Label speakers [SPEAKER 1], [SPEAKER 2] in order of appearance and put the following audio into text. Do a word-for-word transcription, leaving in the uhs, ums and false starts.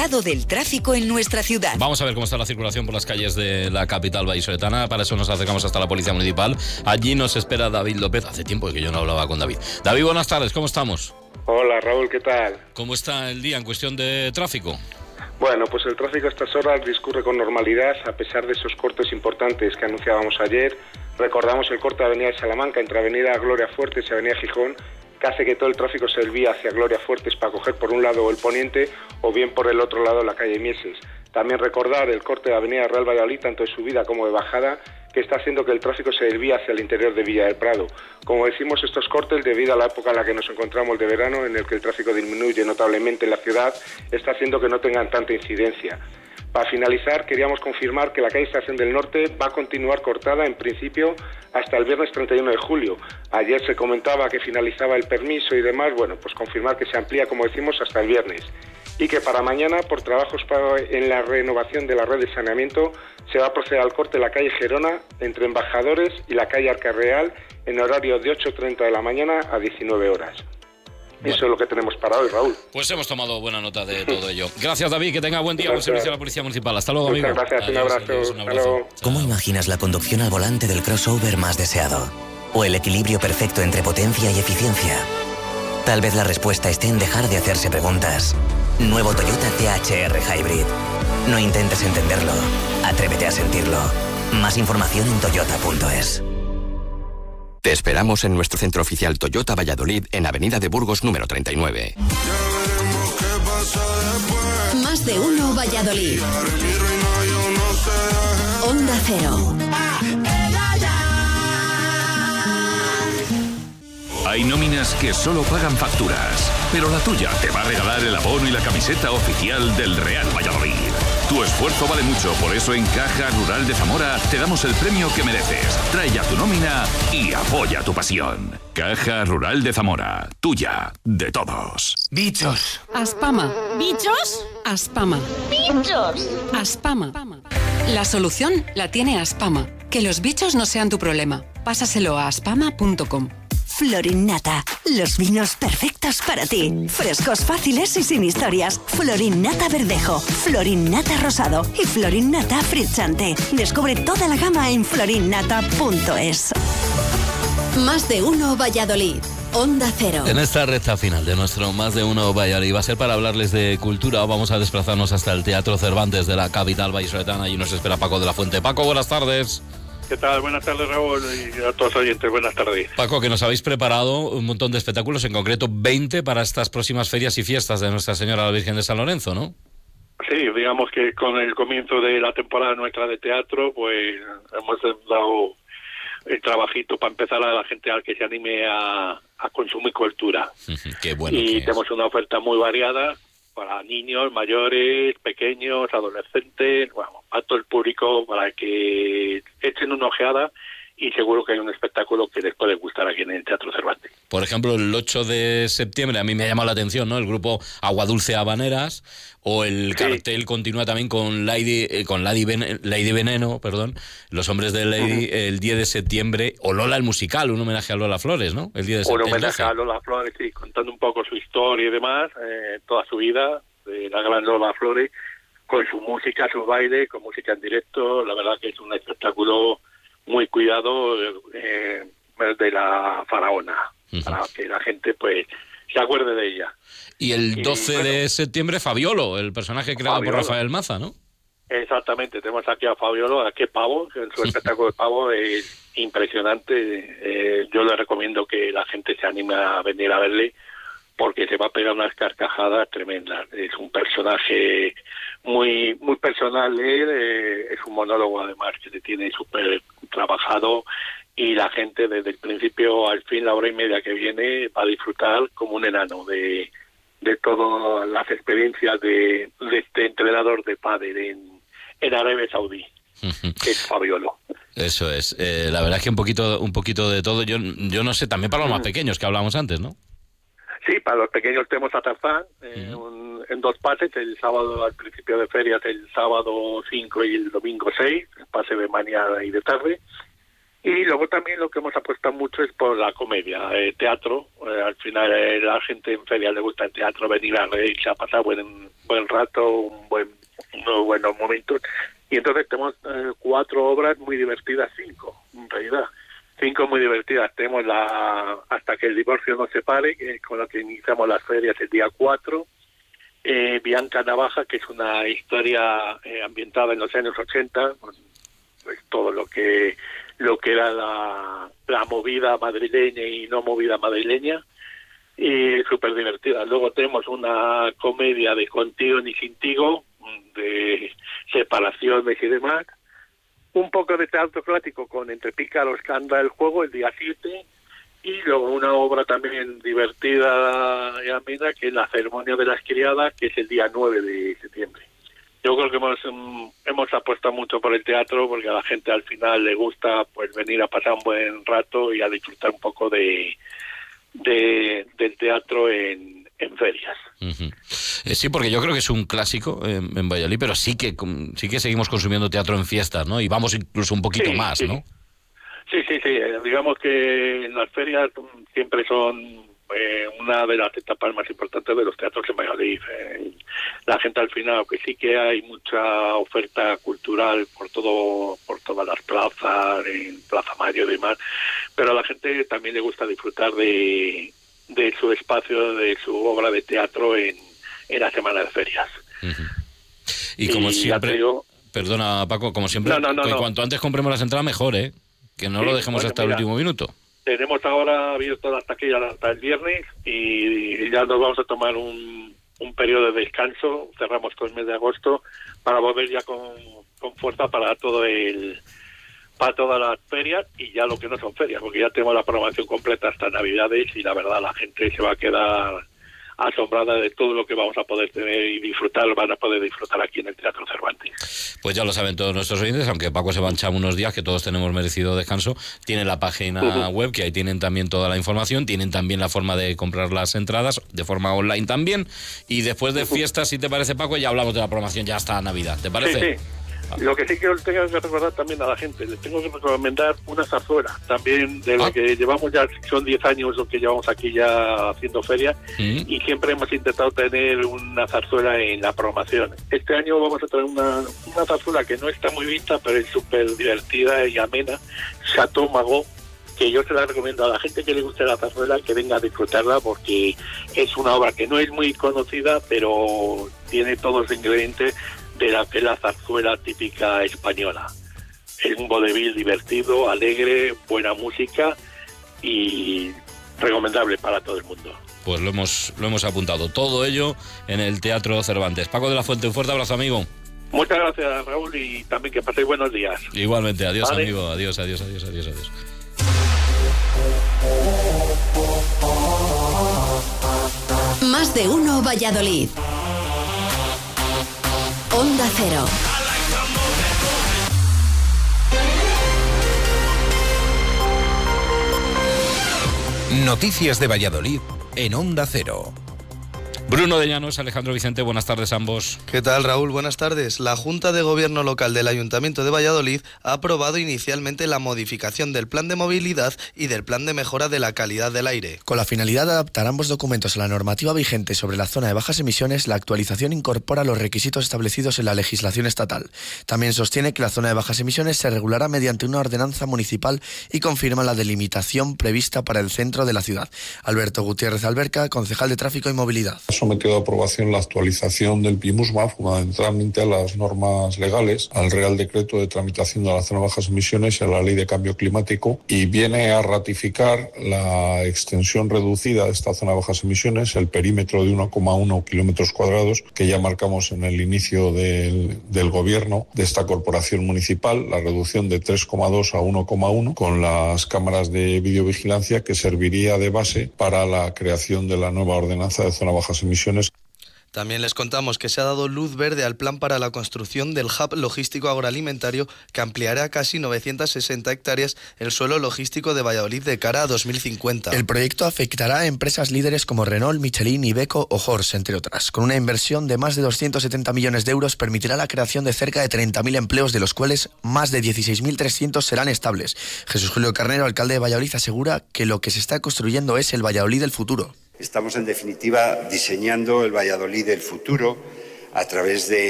[SPEAKER 1] estado del tráfico en nuestra ciudad.
[SPEAKER 2] Vamos a ver cómo está la circulación por las calles de la capital vallisoletana. Para eso nos acercamos hasta la Policía Municipal. Allí nos espera David López. Hace tiempo que yo no hablaba con David. David, buenas tardes, ¿cómo estamos?
[SPEAKER 3] Hola Raúl, ¿qué tal?
[SPEAKER 2] ¿Cómo está el día en cuestión de tráfico?
[SPEAKER 3] Bueno, pues el tráfico a estas horas discurre con normalidad, a pesar de esos cortes importantes que anunciábamos ayer. Recordamos el corte de Avenida de Salamanca entre Avenida Gloria Fuertes y Avenida Gijón, que hace que todo el tráfico se desvíe hacia Gloria Fuertes para coger por un lado el poniente o bien por el otro lado la calle Mieses. También recordar el corte de Avenida Real Valladolid, tanto de subida como de bajada, que está haciendo que el tráfico se desvíe hacia el interior de Villa del Prado. Como decimos, estos cortes, debido a la época en la que nos encontramos de verano, en el que el tráfico disminuye notablemente en la ciudad, está haciendo que no tengan tanta incidencia. Para finalizar, queríamos confirmar que la calle Estación del Norte va a continuar cortada, en principio, hasta el viernes treinta y uno de julio. Ayer se comentaba que finalizaba el permiso y demás, bueno, pues confirmar que se amplía, como decimos, hasta el viernes. Y que para mañana, por trabajos para, en la renovación de la red de saneamiento, se va a proceder al corte de la calle Gerona, entre Embajadores y la calle Arca Real, en horario de ocho treinta de la mañana a diecinueve horas. Bueno. Eso es lo que tenemos para hoy, Raúl.
[SPEAKER 2] Pues hemos tomado buena nota de todo ello. Gracias, David, que tenga buen día. Buen servicio a la Policía Municipal. Hasta luego, amigo.
[SPEAKER 3] Muchas gracias, adiós, un abrazo. Adiós, un abrazo.
[SPEAKER 4] ¿Cómo imaginas la conducción al volante del crossover más deseado? ¿O el equilibrio perfecto entre potencia y eficiencia? Tal vez la respuesta esté en dejar de hacerse preguntas. Nuevo Toyota T H R Hybrid. No intentes entenderlo. Atrévete a sentirlo. Más información en toyota punto es.
[SPEAKER 5] Te esperamos en nuestro centro oficial Toyota Valladolid, en Avenida de Burgos número treinta y nueve.
[SPEAKER 1] Más de uno Valladolid. Onda Cero.
[SPEAKER 6] Hay nóminas que solo pagan facturas, pero la tuya te va a regalar el abono y la camiseta oficial del Real Valladolid. Tu esfuerzo vale mucho, por eso en Caja Rural de Zamora te damos el premio que mereces. Trae ya tu nómina y apoya tu pasión. Caja Rural de Zamora, tuya, de todos.
[SPEAKER 7] Bichos.
[SPEAKER 8] Aspama.
[SPEAKER 9] ¿Bichos?
[SPEAKER 8] Aspama.
[SPEAKER 9] Bichos.
[SPEAKER 8] Aspama. La solución la tiene Aspama. Que los bichos no sean tu problema. Pásaselo a aspama punto com.
[SPEAKER 10] Florinnata, los vinos perfectos para ti. Frescos, fáciles y sin historias. Florinnata Verdejo, Florinnata Rosado y Florinnata Frizzante. Descubre toda la gama en florinnata punto es.
[SPEAKER 1] Más de uno Valladolid. Onda Cero.
[SPEAKER 2] En esta recta final de nuestro Más de uno Valladolid va a ser para hablarles de cultura. Vamos a desplazarnos hasta el Teatro Cervantes de la capital vallisoletana. Allí nos espera Paco de la Fuente. Paco, buenas tardes.
[SPEAKER 11] ¿Qué tal? Buenas tardes, Raúl, y a todos los oyentes, buenas tardes.
[SPEAKER 2] Paco, que nos habéis preparado un montón de espectáculos, en concreto veinte para estas próximas ferias y fiestas de Nuestra Señora la Virgen de San Lorenzo, ¿no?
[SPEAKER 11] Sí, digamos que con el comienzo de la temporada nuestra de teatro, pues hemos dado el trabajito para empezar a la gente al que se anime a, a consumir cultura.
[SPEAKER 2] Qué bueno.
[SPEAKER 11] Y tenemos una oferta muy variada para niños, mayores, pequeños, adolescentes, bueno, a todo el público para que echen una ojeada y seguro que hay un espectáculo que les puede gustar aquí en el Teatro Cervantes.
[SPEAKER 2] Por ejemplo, el ocho de septiembre a mí me ha llamado la atención, ¿no? El grupo Agua Dulce Habaneras, o el sí. cartel continúa también con Lady, eh, con Lady, Ven- Lady Veneno, perdón, Los Hombres de Lady, uh-huh. el diez de septiembre, o Lola el musical, un homenaje a Lola Flores, ¿no? El diez de septiembre.
[SPEAKER 11] Un homenaje a Lola Flores, sí, contando un poco su historia y demás, eh, toda su vida, de la gran Lola Flores, con su música, su baile, con música en directo. La verdad que es un espectáculo muy cuidado eh, de la faraona, uh-huh. para que la gente pues se acuerde de ella.
[SPEAKER 2] Y el doce y, bueno, de septiembre, Fabiolo, el personaje creado Fabiolo. por Rafael Maza, ¿no?
[SPEAKER 11] Exactamente, tenemos aquí a Fabiolo, aquí Pavo, que en su espectáculo de Pavo es impresionante. Eh, yo le recomiendo que la gente se anime a venir a verle, porque se va a pegar unas carcajadas tremendas. Es un personaje muy muy personal, él, eh, es un monólogo además que se tiene súper trabajado, y la gente desde el principio al fin, la hora y media que viene, va a disfrutar como un enano de, de todas las experiencias de, de este entrenador de pádel en, en Arabia Saudí, que es Fabiolo.
[SPEAKER 2] Eso es, eh, la verdad es que un poquito un poquito de todo. Yo, yo no sé, también para los más pequeños que hablábamos antes, ¿no?
[SPEAKER 11] Sí, para los pequeños tenemos a Tarzán eh, uh-huh. un, en dos pases, el sábado al principio de ferias, el sábado cinco y el domingo seis, el pase de mañana y de tarde. Y luego también lo que hemos apostado mucho es por la comedia, el teatro. Eh, al final eh, la gente en feria le gusta el teatro, venir a reírse, a pasar buen, buen rato, un buen, unos buenos momentos. Y entonces tenemos eh, cuatro obras muy divertidas, cinco, en realidad. Cinco muy divertidas. Tenemos la Hasta que el divorcio nos separe, que es con la que iniciamos las ferias el día cuatro. Eh, Bianca Navaja, que es una historia eh, ambientada en los años ochenta, con pues, todo lo que lo que era la, la movida madrileña y no movida madrileña, y súper divertida. Luego tenemos una comedia de Contigo ni Sin Tigo, de separaciones y demás. Un poco de teatro clásico con Entre pícaros que anda el juego el día siete, y luego una obra también divertida y amena, que es La ceremonia de las criadas, que es el día nueve de septiembre. Yo creo que hemos hemos apostado mucho por el teatro, porque a la gente al final le gusta pues venir a pasar un buen rato y a disfrutar un poco de, de del teatro en, en ferias.
[SPEAKER 2] Uh-huh. Eh, sí, porque yo creo que es un clásico eh, en Valladolid, pero sí que sí que seguimos consumiendo teatro en fiestas, ¿no? Y vamos incluso un poquito
[SPEAKER 11] sí,
[SPEAKER 2] más,
[SPEAKER 11] sí.
[SPEAKER 2] ¿no?
[SPEAKER 11] Sí, sí, sí. Digamos que las ferias siempre son eh, una de las etapas más importantes de los teatros en Valladolid. Eh. La gente al final, aunque sí que hay mucha oferta cultural por todo, por todas las plazas, en Plaza Mayo y demás, pero a la gente también le gusta disfrutar de, de su espacio, de su obra de teatro en, en la semana de ferias.
[SPEAKER 2] Uh-huh. Y como
[SPEAKER 11] y
[SPEAKER 2] siempre, digo, perdona Paco, como siempre,
[SPEAKER 11] no, no, no,
[SPEAKER 2] que
[SPEAKER 11] no.
[SPEAKER 2] cuanto antes compremos las entradas mejor, ¿eh? Que no sí, lo dejemos bueno, hasta mira, el último minuto.
[SPEAKER 11] Tenemos ahora abierto las taquillas hasta el viernes y ya nos vamos a tomar un, un periodo de descanso. Cerramos todo el mes de agosto para volver ya con, con fuerza para todo el para todas las ferias y ya lo que no son ferias, porque ya tenemos la programación completa hasta Navidades y la verdad la gente se va a quedar asombrada de todo lo que vamos a poder tener y disfrutar, van a poder disfrutar aquí en el Teatro Cervantes.
[SPEAKER 2] Pues ya lo saben todos nuestros oyentes, aunque Paco se va a echar unos días, que todos tenemos merecido descanso. Tienen la página uh-huh. web, que ahí tienen también toda la información, tienen también la forma de comprar las entradas, de forma online también, y después de uh-huh. fiestas, si te parece, Paco, ya hablamos de la programación ya hasta Navidad, ¿te parece?
[SPEAKER 11] Sí, sí. Lo que sí que tengo que recordar también a la gente, les tengo que recomendar una zarzuela, también de lo ah. que llevamos ya, son diez años lo que llevamos aquí ya haciendo feria, ¿Mm? y siempre hemos intentado tener una zarzuela en la programación. Este año vamos a traer una, una zarzuela que no está muy vista, pero es súper divertida y amena, Chateau Margaux, que yo se la recomiendo a la gente que le guste la zarzuela, que venga a disfrutarla, porque es una obra que no es muy conocida, pero tiene todos los ingredientes de la que es la zarzuela típica española. Es un vodevil divertido, alegre, buena música y recomendable para todo el mundo.
[SPEAKER 2] Pues lo hemos lo hemos apuntado. Todo ello en el Teatro Cervantes. Paco de la Fuente, un fuerte abrazo, amigo.
[SPEAKER 11] Muchas gracias, Raúl, y también que paséis buenos días.
[SPEAKER 2] Igualmente, adiós,
[SPEAKER 11] ¿Vale?
[SPEAKER 2] amigo. Adiós, adiós, adiós, adiós, adiós.
[SPEAKER 1] Más de uno Valladolid. Onda Cero.
[SPEAKER 7] Noticias de Valladolid en Onda Cero.
[SPEAKER 2] Bruno de Llanos, Alejandro Vicente, buenas tardes a ambos.
[SPEAKER 12] ¿Qué tal, Raúl? Buenas tardes. La Junta de Gobierno Local del Ayuntamiento de Valladolid ha aprobado inicialmente la modificación del Plan de Movilidad y del Plan de Mejora de la Calidad del Aire.
[SPEAKER 13] Con la finalidad de adaptar ambos documentos a la normativa vigente sobre la zona de bajas emisiones, la actualización incorpora los requisitos establecidos en la legislación estatal. También sostiene que la zona de bajas emisiones se regulará mediante una ordenanza municipal y confirma la delimitación prevista para el centro de la ciudad. Alberto Gutiérrez Alberca, concejal de Tráfico y Movilidad.
[SPEAKER 14] Sometido a aprobación la actualización del PIMUSMA fundamentalmente a las normas legales, al Real Decreto de tramitación de la zona de bajas emisiones y a la Ley de Cambio Climático, y viene a ratificar la extensión reducida de esta zona de bajas emisiones, el perímetro de uno coma uno kilómetros cuadrados que ya marcamos en el inicio del, del gobierno de esta corporación municipal, la reducción de tres coma dos a uno coma uno con las cámaras de videovigilancia, que serviría de base para la creación de la nueva ordenanza de zona de bajas emisiones.
[SPEAKER 12] También les contamos que se ha dado luz verde al plan para la construcción del hub logístico agroalimentario, que ampliará a casi novecientas sesenta hectáreas el suelo logístico de Valladolid de cara a dos mil cincuenta.
[SPEAKER 13] El proyecto afectará a empresas líderes como Renault, Michelin, Iveco o Horse, entre otras. Con una inversión de más de doscientos setenta millones de euros, permitirá la creación de cerca de treinta mil empleos, de los cuales más de dieciséis mil trescientos serán estables. Jesús Julio Carnero, alcalde de Valladolid, asegura que lo que se está construyendo es el Valladolid del futuro.
[SPEAKER 15] Estamos, en definitiva, diseñando el Valladolid del futuro a través de